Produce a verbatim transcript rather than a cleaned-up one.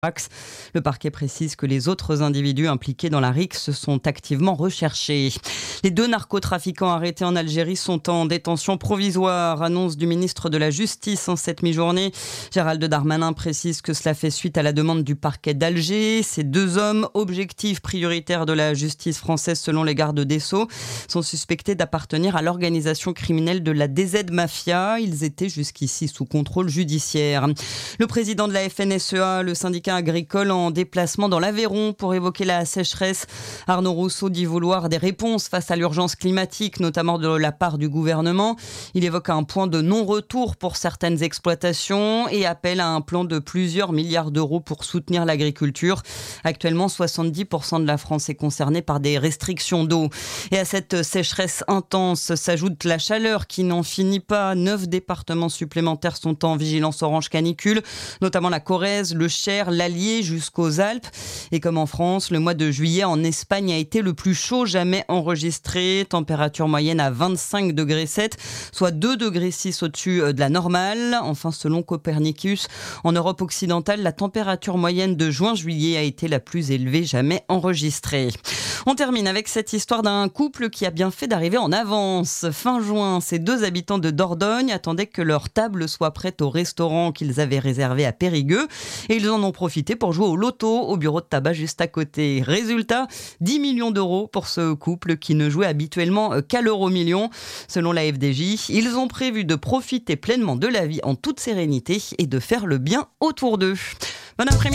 Le parquet précise que les autres individus impliqués dans la rixe sont activement recherchés. Les deux narcotrafiquants arrêtés en Algérie sont en détention provisoire, annonce du ministre de la Justice en cette mi-journée. Gérald Darmanin précise que cela fait suite à la demande du parquet d'Alger. Ces deux hommes, objectifs prioritaires de la justice française selon les gardes des Sceaux, sont suspectés d'appartenir à l'organisation criminelle de la D Z Mafia. Ils étaient jusqu'ici sous contrôle judiciaire. Le président de la F N S E A, le syndicat agricole, en déplacement dans l'Aveyron pour évoquer la sécheresse. Arnaud Rousseau dit vouloir des réponses face à l'urgence climatique, notamment de la part du gouvernement. Il évoque un point de non-retour pour certaines exploitations et appelle à un plan de plusieurs milliards d'euros pour soutenir l'agriculture. Actuellement, soixante-dix pour cent de la France est concernée par des restrictions d'eau. Et à cette sécheresse intense s'ajoute la chaleur qui n'en finit pas. Neuf départements supplémentaires sont en vigilance orange canicule, notamment la Corrèze, le Cher, l'Allier jusqu'aux Alpes. Et comme en France, le mois de juillet en Espagne a été le plus chaud jamais enregistré. Température moyenne à vingt-cinq degrés sept, soit deux degrés six au-dessus de la normale. Enfin, selon Copernicus, en Europe occidentale, la température moyenne de juin-juillet a été la plus élevée jamais enregistrée. On termine avec cette histoire d'un couple qui a bien fait d'arriver en avance. Fin juin, ces deux habitants de Dordogne attendaient que leur table soit prête au restaurant qu'ils avaient réservé à Périgueux et ils en ont profité pour jouer au loto au bureau de tabac juste à côté. Résultat, dix millions d'euros pour ce couple qui ne jouait habituellement qu'à l'euro million. Selon la F D J, ils ont prévu de profiter pleinement de la vie en toute sérénité et de faire le bien autour d'eux. Bon après-midi.